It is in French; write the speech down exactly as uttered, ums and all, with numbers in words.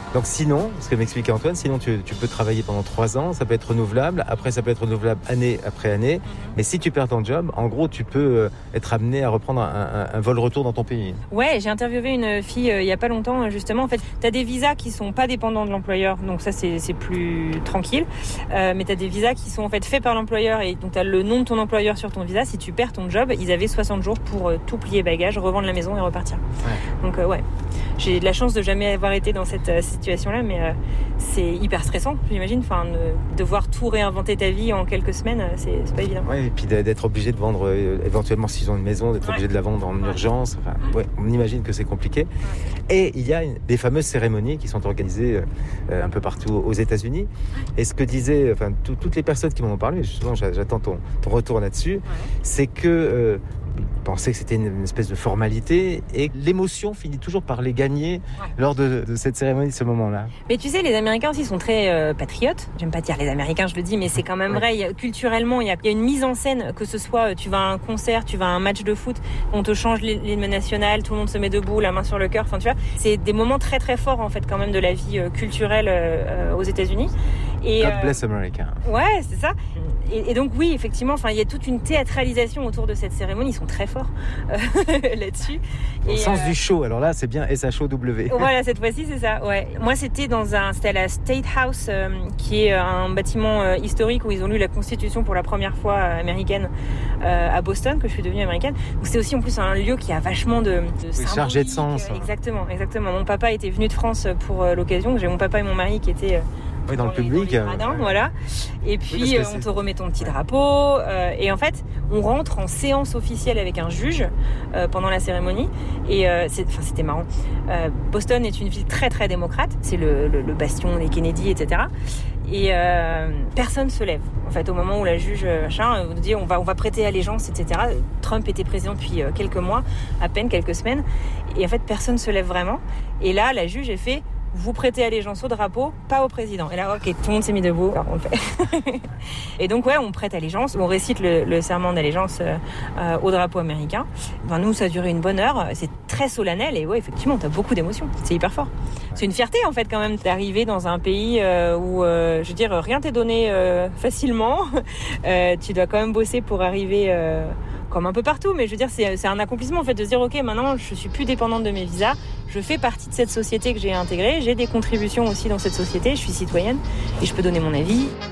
Donc sinon, ce que m'expliquait Antoine, sinon tu, tu peux travailler pendant trois ans, ça peut être renouvelable, après ça peut être renouvelable année après année, mm-hmm. mais si tu perds ton job, en gros tu peux être amené à reprendre un, un, un vol retour dans ton pays. Ouais, j'ai interviewé une fille euh, il y a pas longtemps justement. En fait, tu as des visas qui sont pas dépendants de l'employeur, donc ça c'est, c'est plus tranquille, euh, mais tu as des visas qui sont en fait faits par l'employeur et donc tu as le nom de ton employeur sur ton visa. Si tu perds ton job, ils avaient soixante jours pour euh, tout plier bagages, revendre la maison et repartir. Ouais. Donc euh, ouais, j'ai de la chance de jamais avoir été dans cette euh, situation-là, mais euh, c'est hyper stressant, j'imagine. Enfin, de devoir tout réinventer ta vie en quelques semaines, c'est, c'est pas évident. Ouais, et puis d'être obligé de vendre euh, éventuellement s'ils ont une maison, d'être ouais. obligé de la vendre en ouais. urgence. Enfin, ouais, on imagine que c'est compliqué. Ouais. Et il y a une, des fameuses cérémonies qui sont organisées euh, un peu partout aux États-Unis. Et ce que disaient, enfin, tout, toutes les personnes qui m'en ont parlé, justement, j'attends ton, ton retour là-dessus, ouais. c'est que euh, pensaient que c'était une, une espèce de formalité et l'émotion finit toujours par les gagner ouais. lors de, de cette cérémonie, de ce moment-là. Mais tu sais, les Américains aussi sont très euh, patriotes. J'aime pas dire les Américains, je le dis, mais c'est quand même ouais. vrai. Il y a, culturellement, il y, a, il y a une mise en scène, que ce soit tu vas à un concert, tu vas à un match de foot, on te change l'hymne national, tout le monde se met debout, la main sur le cœur. Enfin, tu vois, c'est des moments très très forts en fait quand même de la vie euh, culturelle euh, aux États-Unis. Et, God bless America. Euh, ouais, c'est ça. Et, et donc oui, effectivement, enfin, il y a toute une théâtralisation autour de cette cérémonie. Ils sont très forts euh, là-dessus. Au et, sens euh, du show. Alors là, c'est bien S H O W. Voilà, cette fois-ci, c'est ça. Ouais. Moi, c'était dans un, c'était à la State House, euh, qui est un bâtiment euh, historique où ils ont lu la Constitution pour la première fois euh, américaine euh, à Boston, que je suis devenue américaine. Donc c'est aussi en plus un lieu qui a vachement de, de oui, chargé de sens. Euh, exactement, exactement. Mon papa était venu de France pour euh, l'occasion. J'ai mon papa et mon mari qui étaient euh, Oui, dans, dans le les, public. Dans les gradins, euh, voilà. Et puis, oui, euh, on te remet ton petit drapeau. Euh, et en fait, on rentre en séance officielle avec un juge euh, pendant la cérémonie. Et euh, c'est, c'était marrant. Euh, Boston est une ville très, très démocrate. C'est le, le, le bastion des Kennedy, et cetera. Et euh, personne se lève. En fait, au moment où la juge machin, nous dit on va, on va prêter allégeance, et cetera. Trump était président depuis quelques mois, à peine quelques semaines. Et en fait, personne se lève vraiment. Et là, la juge, elle fait... Vous prêtez allégeance au drapeau, pas au président. Et là, ok, tout le monde s'est mis debout, alors on le fait. Et donc, ouais, on prête allégeance, on récite le, le serment d'allégeance euh, euh, au drapeau américain. Enfin, nous, ça a duré une bonne heure, c'est très solennel et ouais, effectivement, t'as beaucoup d'émotions, c'est hyper fort. C'est une fierté, en fait, quand même, d'arriver dans un pays euh, où, euh, je veux dire, rien t'est donné euh, facilement. euh, tu dois quand même bosser pour arriver... Euh, comme un peu partout, mais je veux dire, c'est, c'est un accomplissement en fait de se dire ok, maintenant je suis plus dépendante de mes visas, je fais partie de cette société que j'ai intégrée, j'ai des contributions aussi dans cette société, je suis citoyenne et je peux donner mon avis.